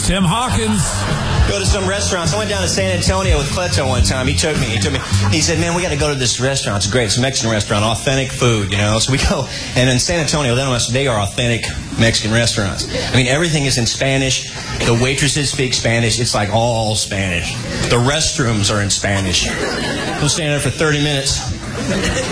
Here's Tim Hawkins. Go to some restaurants. I went down to San Antonio with Cleto one time. He took me. He said, man, we got to go to this restaurant. It's great. It's a Mexican restaurant, authentic food, you know. So we go, and in San Antonio, they are authentic Mexican restaurants. I mean, everything is in Spanish. The waitresses speak Spanish. It's like all Spanish. The restrooms are in Spanish. We'll stand there for 30 minutes.